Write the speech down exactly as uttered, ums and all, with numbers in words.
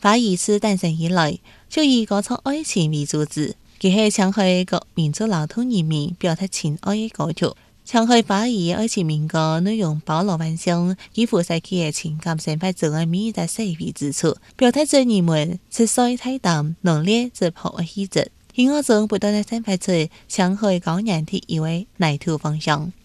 法醫自誕生以來，就以歌唱愛情為主旨，佢係唱開各民族勞動人民表達情愛嘅歌曲。唱開法醫愛情民歌內容包羅萬象，幾乎使佢嘅情感生發出嘅美在細微之處，表達着人們出水太淡濃烈質樸嘅氣質。音樂中不斷地散發出唱開高難度以為泥土方向。